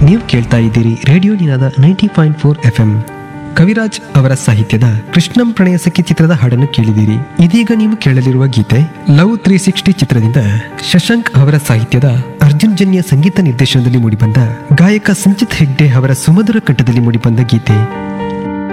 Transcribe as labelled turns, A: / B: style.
A: ನೀವು ಕೇಳ್ತಾ ಇದ್ದೀರಿ ರೇಡಿಯೋ ನಿನಾದ 90.4 FM. ಕವಿರಾಜ್ ಅವರ ಸಾಹಿತ್ಯದ ಕೃಷ್ಣಂ ಪ್ರಣಯ ಸಖಿ ಚಿತ್ರದ ಹಾಡನ್ನು ಕೇಳಿದಿರಿ. ಇದೀಗ ನೀವು ಕೇಳಲಿರುವ ಗೀತೆ ಲವ್ 360 ಚಿತ್ರದಿಂದ ಶಶಾಂಕ್ ಅವರ ಸಾಹಿತ್ಯದ ಅರ್ಜುನ್ ಜನ್ಯ ಸಂಗೀತ ನಿರ್ದೇಶನದಲ್ಲಿ ಮೂಡಿಬಂದ ಗಾಯಕ ಸಂಚಿತ್ ಹೆಗ್ಡೆ ಅವರ ಸುಮಧುರ ಕಂಠದಲ್ಲಿ ಮೂಡಿಬಂದ ಗೀತೆ.